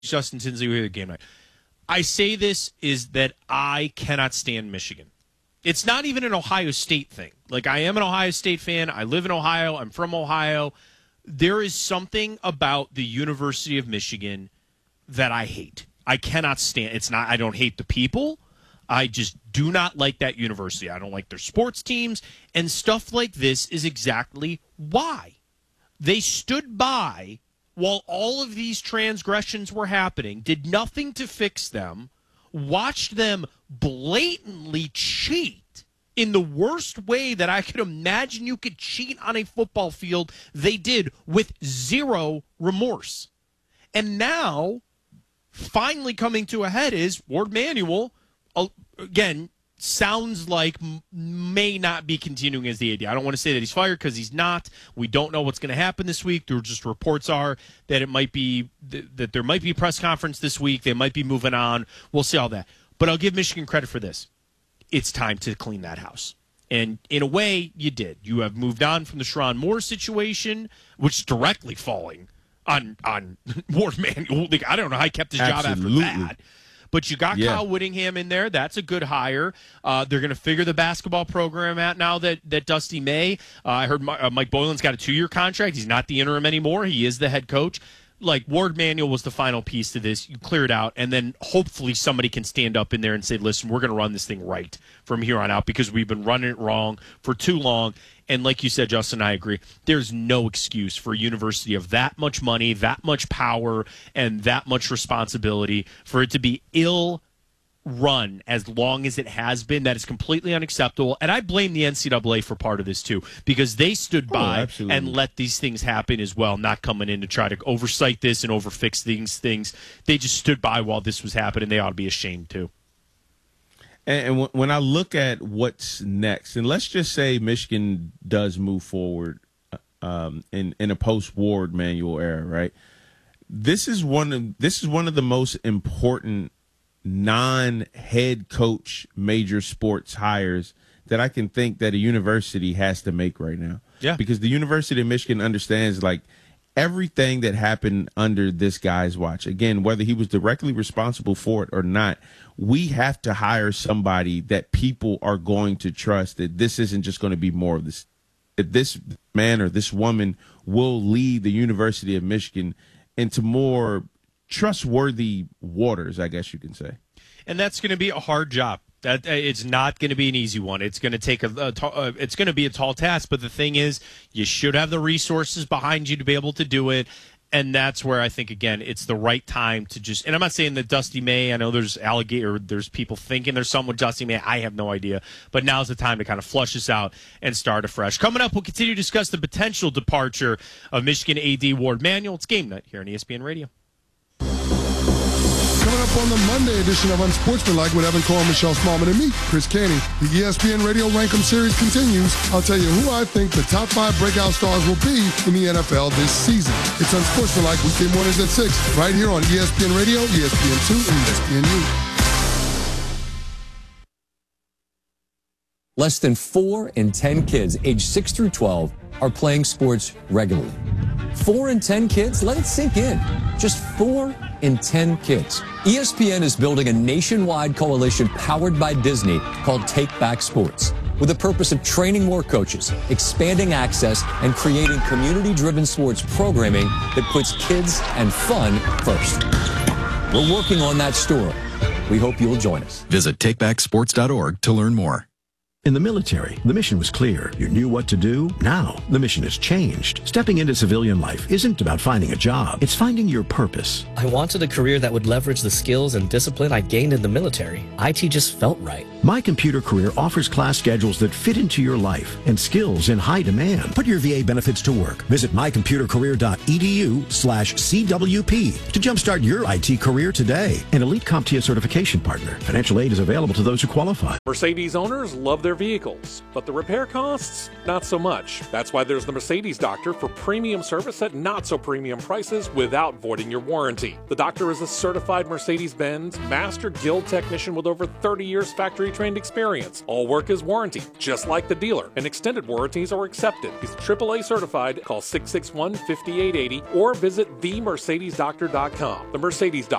Justin Tinsley here at Game Night. I say this is that I cannot stand Michigan. It's not even an Ohio State thing. Like, I am an Ohio State fan. I live in Ohio. I'm from Ohio. There is something about the University of Michigan that I hate. I cannot stand. It's not. I don't hate the people. I just do not like that university. I don't like their sports teams. And stuff like this is exactly why. They stood by while all of these transgressions were happening, did nothing to fix them, watched them blatantly cheat in the worst way that I could imagine you could cheat on a football field. They did with zero remorse. And now, finally coming to a head is Ward Manuel, again, sounds like may not be continuing as the AD. I don't want to say that he's fired because he's not. We don't know what's going to happen this week. There just reports are that it might be that there might be a press conference this week. They might be moving on. We'll see all that. But I'll give Michigan credit for this. It's time to clean that house. And in a way, you did. You have moved on from the Sherrone Moore situation, which is directly falling on Ward Manuel. I don't know how he kept his job after that. But you got Kyle Whittingham in there. That's a good hire. They're going to figure the basketball program out now that Dusty May. I heard Mike Boylan's got a 2-year contract. He's not the interim anymore. He is the head coach. Like, Ward Manuel was the final piece to this. You clear it out, and then hopefully somebody can stand up in there and say, listen, we're going to run this thing right from here on out because we've been running it wrong for too long. And like you said, Justin, I agree. There's no excuse for a university of that much money, that much power, and that much responsibility for it to be ill-run as long as it has been. That is completely unacceptable. And I blame the NCAA for part of this, too, because they stood by and let these things happen as well, not coming in to try to oversight this and overfix these things. They just stood by while this was happening. They ought to be ashamed, too. And when I look at what's next, and let's just say Michigan does move forward in a post-Ward Manuel era, right? This is one of the most important non-head coach major sports hires that I can think that a university has to make right now. Yeah, because the University of Michigan understands like everything that happened under this guy's watch. Again, whether he was directly responsible for it or not, we have to hire somebody that people are going to trust, that this isn't just going to be more of this, that this man or this woman will lead the University of Michigan into more trustworthy waters, I guess you can say. And that's going to be a hard job. That it's not going to be an easy one. It's going to take it's going to be a tall task. But the thing is, you should have the resources behind you to be able to do it. And that's where I think, again, it's the right time to just – and I'm not saying that Dusty May – I know there's people thinking there's something with Dusty May. I have no idea. But now's the time to kind of flush this out and start afresh. Coming up, we'll continue to discuss the potential departure of Michigan AD Ward Manuel. It's Game Night here on ESPN Radio. Coming up on the Monday edition of Unsportsmanlike with Evan Cole, Michelle Smallman, and me, Chris Caney. The ESPN Radio Rankum series continues. I'll tell you who I think the top 5 breakout stars will be in the NFL this season. It's Unsportsmanlike weekday mornings at 6, right here on ESPN Radio, ESPN2, and ESPNU. Less than 4 in 10 kids aged 6 through 12 are playing sports regularly. 4 in 10 kids? Let it sink in. Just 4 in 10 kids. ESPN is building a nationwide coalition powered by Disney called Take Back Sports, with the purpose of training more coaches, expanding access, and creating community-driven sports programming that puts kids and fun first. We're working on that story. We hope you'll join us. Visit takebacksports.org to learn more. In the military, the mission was clear. You knew what to do. Now, the mission has changed. Stepping into civilian life isn't about finding a job. It's finding your purpose. I wanted a career that would leverage the skills and discipline I gained in the military. IT just felt right. My Computer Career offers class schedules that fit into your life and skills in high demand. Put your VA benefits to work. Visit mycomputercareer.edu/CWP to jumpstart your IT career today. An elite CompTIA certification partner. Financial aid is available to those who qualify. Mercedes owners love their their vehicles. But the repair costs? Not so much. That's why there's the Mercedes Doctor for premium service at not-so-premium prices without voiding your warranty. The Doctor is a certified Mercedes-Benz Master Guild technician with over 30 years factory-trained experience. All work is warranted, just like the dealer, and extended warranties are accepted. He's AAA certified. Call 661-5880 or visit themercedesdoctor.com. The Mercedes Doctor.